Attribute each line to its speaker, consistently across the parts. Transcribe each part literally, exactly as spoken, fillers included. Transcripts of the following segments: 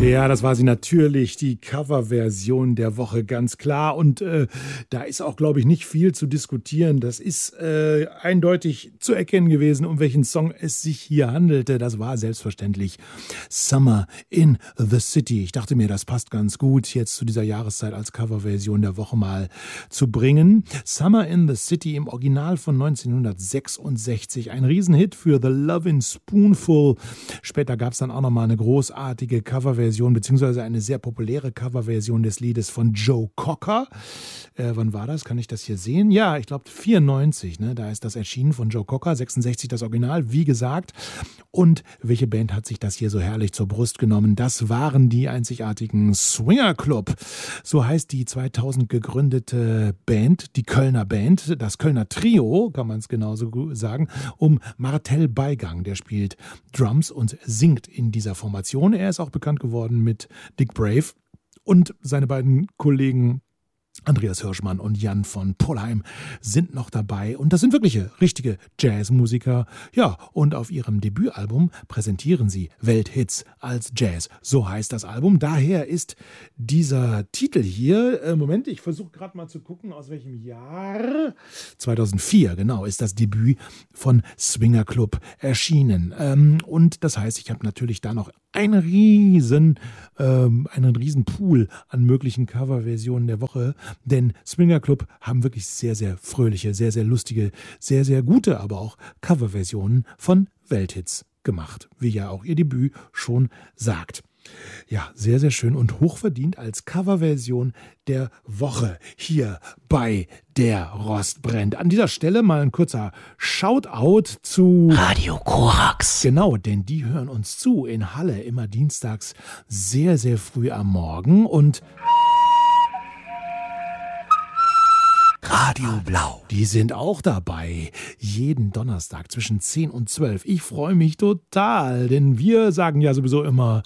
Speaker 1: Ja, das war sie natürlich, die Coverversion der Woche, ganz klar. Und äh, da ist auch, glaube ich, nicht viel zu diskutieren. Das ist äh, eindeutig zu erkennen gewesen, um welchen Song es sich hier handelte. Das war selbstverständlich Summer in the City. Ich dachte mir, das passt ganz gut, jetzt zu dieser Jahreszeit als Coverversion der Woche mal zu bringen. Summer in the City im Original von neunzehnhundertsechsundsechzig. Ein Riesenhit für The Lovin' Spoonful. Später gab es dann auch nochmal eine großartige Coverversion, beziehungsweise eine sehr populäre Coverversion des Liedes von Joe Cocker. Äh, wann war das? Kann ich das hier sehen? Ja, ich glaube vierundneunzig, ne? Da ist das erschienen von Joe Cocker, sechsundsechzig das Original, wie gesagt. Und welche Band hat sich das hier so herrlich zur Brust genommen? Das waren die einzigartigen Swinger Club. So heißt die zweitausend gegründete Band, die Kölner Band, das Kölner Trio, kann man es genauso sagen, um Martell Beigang. Der spielt Drums und singt in dieser Formation. Er ist auch bekannt geworden mit Dick Brave und seine beiden Kollegen Andreas Hirschmann und Jan von Pollheim sind noch dabei und das sind wirkliche, richtige Jazzmusiker. Ja, und auf ihrem Debütalbum präsentieren sie Welthits als Jazz. So heißt das Album. Daher ist dieser Titel hier, äh, Moment, ich versuche gerade mal zu gucken, aus welchem Jahr. zweitausendvier, genau, ist das Debüt von Swinger Club erschienen. Ähm, und das heißt, ich habe natürlich da noch einen riesen, ähm, einen riesen Pool an möglichen Coverversionen der Woche. Denn Swinger Club haben wirklich sehr, sehr fröhliche, sehr, sehr lustige, sehr, sehr gute, aber auch Coverversionen von Welthits gemacht, wie ja auch ihr Debüt schon sagt. Ja, sehr, sehr schön und hochverdient als Coverversion der Woche hier bei Der Rost brennt. An dieser Stelle mal ein kurzer Shoutout zu
Speaker 2: Radio Korax.
Speaker 1: Genau, denn die hören uns zu in Halle immer dienstags sehr, sehr früh am Morgen und
Speaker 2: Radio Blau.
Speaker 1: Die sind auch dabei, jeden Donnerstag zwischen zehn und zwölf. Ich freue mich total, denn wir sagen ja sowieso immer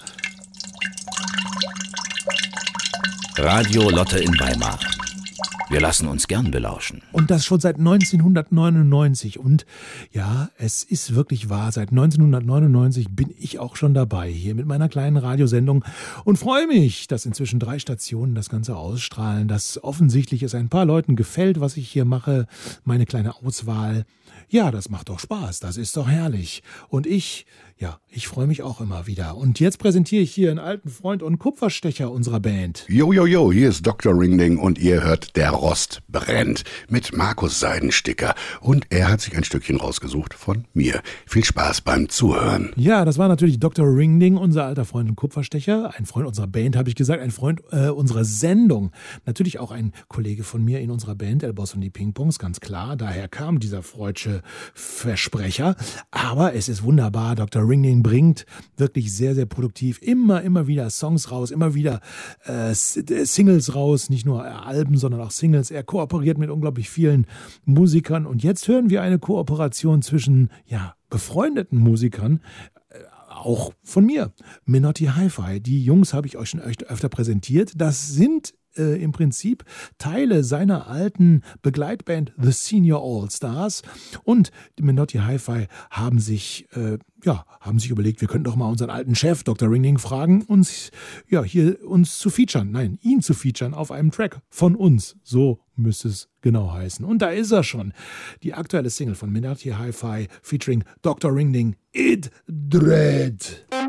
Speaker 2: Radio Lotte in Weimar. Wir lassen uns gern belauschen.
Speaker 1: Und das schon seit neunzehnhundertneunundneunzig. Und ja, es ist wirklich wahr, seit neunzehnhundertneunundneunzig bin ich auch schon dabei, hier mit meiner kleinen Radiosendung. Und freue mich, dass inzwischen drei Stationen das Ganze ausstrahlen, dass offensichtlich es ein paar Leuten gefällt, was ich hier mache, meine kleine Auswahl. Ja, das macht doch Spaß, das ist doch herrlich. Und ich, ja, ich freue mich auch immer wieder. Und jetzt präsentiere ich hier einen alten Freund und Kupferstecher unserer Band.
Speaker 3: Jo, jo, jo, hier ist Doktor Ringling und ihr hört Der Rost brennt mit Markus Seidensticker. Und er hat sich ein Stückchen rausgesucht von mir. Viel Spaß beim Zuhören.
Speaker 1: Ja, das war natürlich Doktor Ringling, unser alter Freund und Kupferstecher. Ein Freund unserer Band, habe ich gesagt, ein Freund äh, unserer Sendung. Natürlich auch ein Kollege von mir in unserer Band, El Boss und die Pingpongs, ganz klar. Daher kam dieser freudsche Versprecher. Aber es ist wunderbar, Doktor Ringling bringt wirklich sehr, sehr produktiv immer, immer wieder Songs raus, immer wieder äh, Singles raus, nicht nur Alben, sondern auch Singles. Er kooperiert mit unglaublich vielen Musikern und jetzt hören wir eine Kooperation zwischen, ja, befreundeten Musikern, äh, auch von mir, Menotti Hi-Fi. Die Jungs habe ich euch schon öfter präsentiert. Das sind Äh, im Prinzip Teile seiner alten Begleitband The Senior All-Stars und die Menotti Hi-Fi haben sich, äh, ja, haben sich überlegt, wir könnten doch mal unseren alten Chef Doktor Ringling fragen, uns, ja, hier uns zu featuren, nein, ihn zu featuren auf einem Track von uns, so müsste es genau heißen. Und da ist er schon, die aktuelle Single von Menotti Hi-Fi featuring Doktor Ringling, It Dread.